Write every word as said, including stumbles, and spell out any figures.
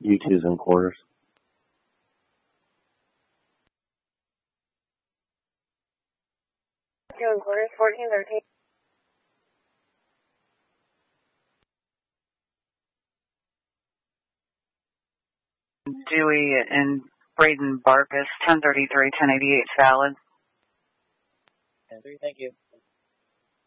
U two's in quarters. Two in quarters, fourteen thirteen. Dewey and Braden Barkus, ten thirty-three, ten eighty-eight, valid. ten three, thank you.